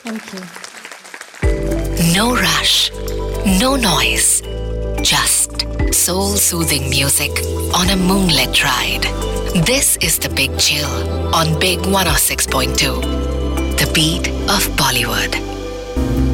Thank you. No rush, no noise, just soul-soothing music on a moonlit ride. This is The Big Chill on Big 106.2, the beat of Bollywood.